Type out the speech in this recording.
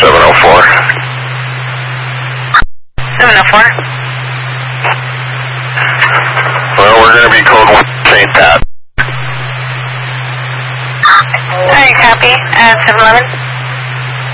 704. 704. Well, we're going to be code 1 St. Pat. Alright, copy. 711.